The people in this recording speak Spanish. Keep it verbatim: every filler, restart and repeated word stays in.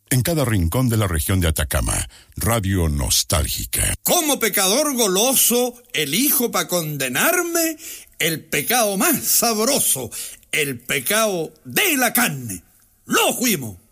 En cada rincón de la región de Atacama, Radio Nostálgica. Como pecador goloso, elijo para condenarme el pecado más sabroso, el pecado de la carne. ¡Lo fuimos!